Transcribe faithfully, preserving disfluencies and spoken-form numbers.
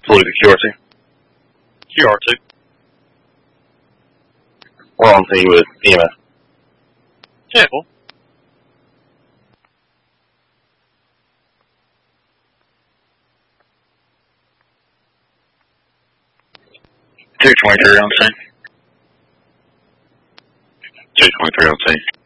Fully to Q R two. Q R two. We're on scene with E M S. Yeah, cool. two twenty-three on scene. two twenty-three on scene.